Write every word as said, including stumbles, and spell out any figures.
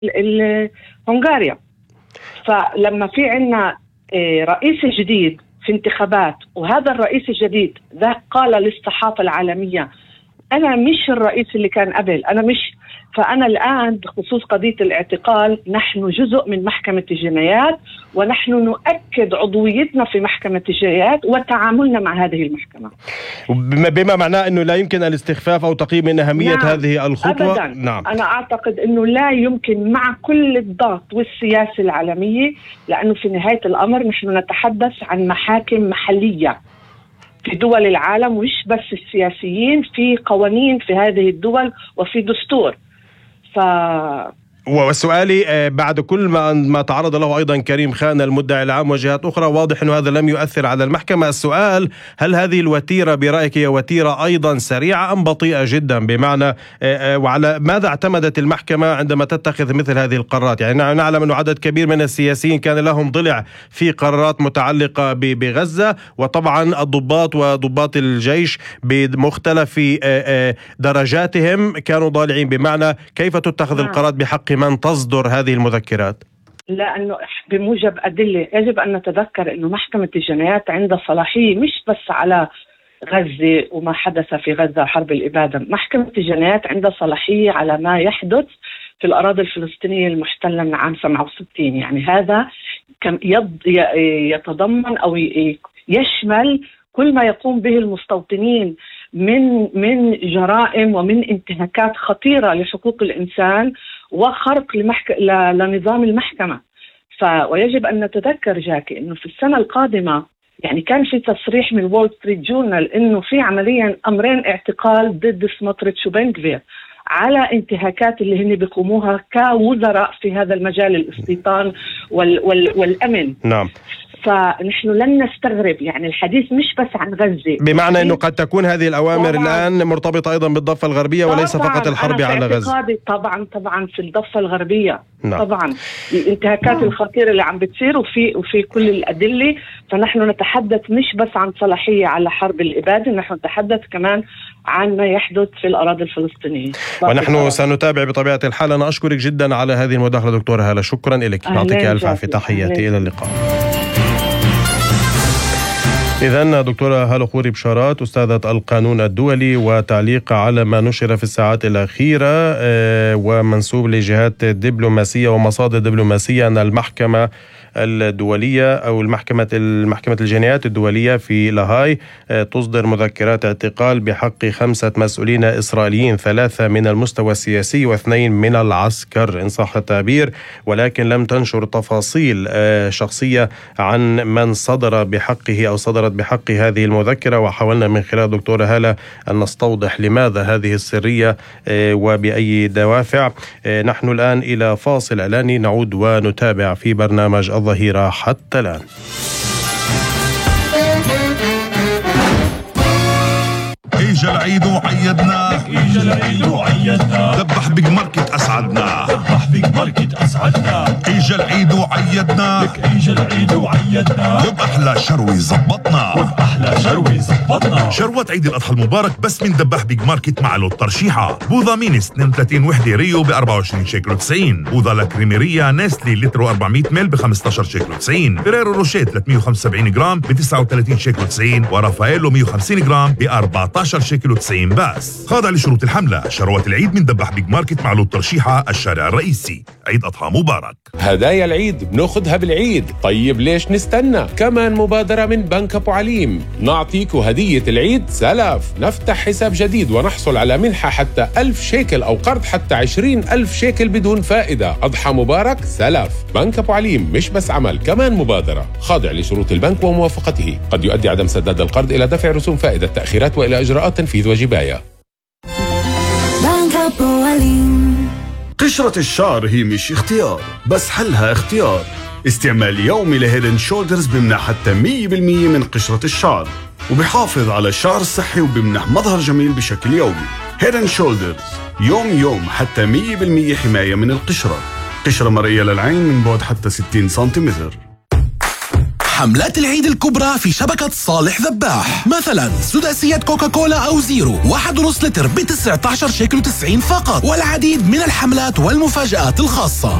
هنغاريا. فلما في عنا رئيس جديد في انتخابات، وهذا الرئيس الجديد ذا قال للصحافة العالمية أنا مش الرئيس اللي كان قبل، أنا مش. فأنا الآن بخصوص قضية الاعتقال نحن جزء من محكمة الجنايات، ونحن نؤكد عضويتنا في محكمة الجنايات وتعاملنا مع هذه المحكمة، بما معناه أنه لا يمكن الاستخفاف أو تقييم من أهمية نعم. هذه الخطوة أبداً. نعم. أنا أعتقد أنه لا يمكن مع كل الضغط والسياسة العالمية، لأنه في نهاية الأمر نحن نتحدث عن محاكم محلية في دول العالم، مش بس السياسيين، في قوانين في هذه الدول وفي دستور. ف وسؤالي بعد كل ما ما تعرض له أيضا كريم خان المدعي العام وجهات أخرى، واضح أنه هذا لم يؤثر على المحكمة. السؤال: هل هذه الوتيرة برأيك هي وتيرة أيضا سريعة أم بطيئة جدا؟ بمعنى وعلى ماذا اعتمدت المحكمة عندما تتخذ مثل هذه القرارات؟ يعني نعلم أنه عدد كبير من السياسيين كان لهم ضلع في قرارات متعلقة بغزة، وطبعا الضباط وضباط الجيش بمختلف درجاتهم كانوا ضالعين. بمعنى كيف تتخذ القرارات بحق من تصدر هذه المذكرات؟ لأنه بموجب أدلة. يجب أن نتذكر أنه محكمة الجنايات عندها صلاحية مش بس على غزة وما حدث في غزة وحرب الإبادة. محكمة الجنايات عندها صلاحية على ما يحدث في الأراضي الفلسطينية المحتلة من عام سبعة وستين. يعني هذا يتضمن أو يشمل كل ما يقوم به المستوطنين من من جرائم ومن انتهاكات خطيرة لحقوق الإنسان وخرق لمحك... ل... لنظام المحكمة. ف... ويجب أن نتذكر جاكي أنه في السنة القادمة يعني كان في تصريح من وول ستريت جورنال أنه في عمليا أمرين اعتقال ضد سموتريتش وبن غفير على انتهاكات اللي هن بيقوموها كوزراء في هذا المجال، الاستيطان وال... وال... والأمن. نعم. فنحن لن نستغرب، يعني الحديث مش بس عن غزة، بمعنى أنه قد تكون هذه الأوامر طبعاً الآن مرتبطة أيضا بالضفة الغربية وليس فقط الحرب على غزة. طبعا طبعا في الضفة الغربية. نعم. طبعا الانتهاكات نعم. الخطيرة اللي عم بتصير وفي وفي كل الأدلة. فنحن نتحدث مش بس عن صلاحية على حرب الإبادة، نحن نتحدث كمان عن ما يحدث في الأراضي الفلسطينية. ونحن سنتابع بطبيعة الحال. أنا أشكرك جدا على هذه المداخلة دكتورة هالة، شكرا لك، يعطيك ألف عافية. تحياتي، إلى اللقاء. إذن دكتورة هالة خوري بشارات، أستاذة القانون الدولي، وتعليق على ما نشر في الساعات الأخيرة ومنسوب لجهات دبلوماسية ومصادر دبلوماسية أن المحكمة الدولية أو المحكمة المحكمة الجنايات الدولية في لاهاي تصدر مذكرات اعتقال بحق خمسة مسؤولين إسرائيليين، ثلاثة من المستوى السياسي واثنين من العسكر إن صح التعبير، ولكن لم تنشر تفاصيل شخصية عن من صدر بحقه أو صدرت بحق هذه المذكرة. وحاولنا من خلال دكتورة هالة أن نستوضح لماذا هذه السرية وبأي دوافع. نحن الآن إلى فاصل إعلاني، نعود ونتابع في برنامج الظهيرة حتى الآن. إجا العيد وعيدنا، إجا العيد وعيدنا، ذبح بيج ماركت أسعدنا، ذبح بيج ماركت أسعدنا. إجا العيد وعيدنا، إجا العيد وعيدنا، وبأحلى شروي زبطنا، وبأحلى شروي زبطنا. شروة عيد الأضحى المبارك بس من ذبح بيج ماركت مع لوت ترشيحة. بوظة مينيس اثنين وثلاثين وحدة ريو ب أربعة وعشرين شيكل وتسعين. بوظة لاكريميريا نيستلي لتر أربعمية ميل ب خمسة عشر شيكل وتسعين. فيريرو روشيه ثلاثمية وخمسة وسبعين جرام ب تسعة وثلاثين شيكل وتسعين. ورافائيلو مية وخمسين جرام ب أربعة عشر شيكل وتسعين بس. خاضع لشروط الحملة. شروات العيد من ذبح بيج ماركت مع لوت ترشيحة، الشارع الرئيسي. عيد أضحى مبارك. هدايا العيد بناخدها بالعيد، طيب ليش نستنى؟ كمان مبادرة من بنك أبو عليم، نعطيكوا هدية العيد سلف. نفتح حساب جديد ونحصل على منحة حتى ألف شيكل أو قرض حتى عشرين ألف شيكل بدون فائدة. أضحى مبارك سلف. بنك أبو عليم مش بس عمل، كمان مبادرة. خاضع لشروط البنك وموافقته. قد يؤدي عدم سداد القرض إلى دفع رسوم فائدة، تأخيرات وإلى إجراءات تنفيذ وجباية. قشرة الشعر هي مش اختيار، بس حلها اختيار. استعمال يومي لهيدن شولدرز بمنح حتى مية بالمية من قشرة الشعر، وبيحافظ على الشعر الصحي وبمنح مظهر جميل بشكل يومي. هيدن شولدرز يوم يوم حتى مية بالمية حماية من القشرة. قشرة مرئية للعين من بعد حتى ستين سنتيمتر. حملات العيد الكبرى في شبكة صالح ذباح. مثلا سداسية كوكاكولا أو زيرو واحد ونص لتر ب تسعة عشر شيكل وتسعين فقط، والعديد من الحملات والمفاجآت الخاصة.